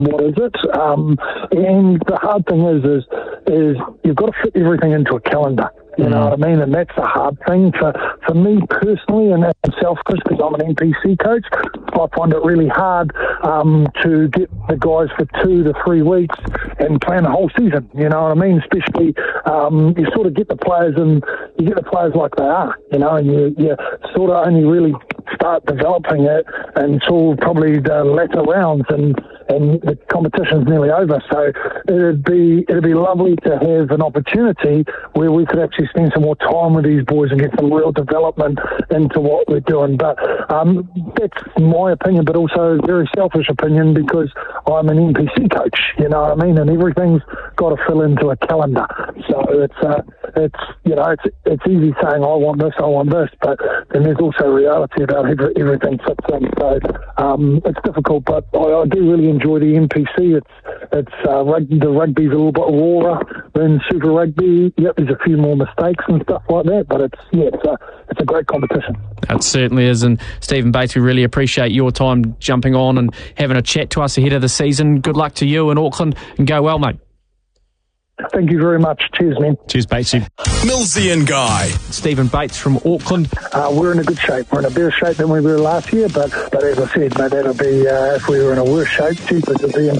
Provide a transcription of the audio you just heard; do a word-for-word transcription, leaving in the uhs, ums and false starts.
what is it? Um, and the hard thing is, is, is you've got to fit everything into a calendar. You know what I mean? And that's the hard thing for, for me personally, and that's selfish because I'm an N P C coach. I find it really hard um, to get the guys for two to three weeks and plan the whole season. You know what I mean? Especially um, you sort of get the players and you get the players like they are, you know, and you, you sort of only really start developing it until probably the latter rounds, and and the competition's nearly over. So it'd be it'd be lovely to have an opportunity where we could actually spend some more time with these boys and get some real development into what we're doing. But um, that's my opinion, but also a very selfish opinion because I'm an N P C coach, you know what I mean? And everything's got to fill into a calendar. So it's uh, it's you know it's it's easy saying I want this, I want this, but then there's also reality about every, everything fits in. So um, it's difficult, but I, I do really enjoy the N P C. It's it's uh, rugby, the rugby's a little bit rawer than Super Rugby. Yep, there's a few more mistakes and stuff like that, but it's yeah, it's a it's a great competition. It certainly is. And Stephen Bates, we really appreciate your time jumping on and having a chat to us ahead of the season. Good luck to you in Auckland, and go well, mate. Thank you very much. Cheers, man. Cheers, Batesy. Millsy and Guy. Stephen Bates from Auckland. Uh, we're in a good shape. We're in a better shape than we were last year, but, but as I said, mate, that'll be, uh, if we were in a worse shape, cheapers would be in